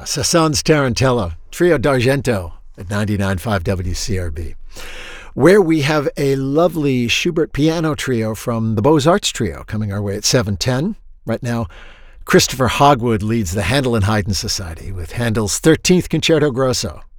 Sasson's Tarantella, Trio d'Argento at 99.5 WCRB, where we have a lovely Schubert piano trio from the Beaux-Arts Trio coming our way at 7:10. Right now, Christopher Hogwood leads the Handel and Haydn Society with Handel's 13th Concerto Grosso.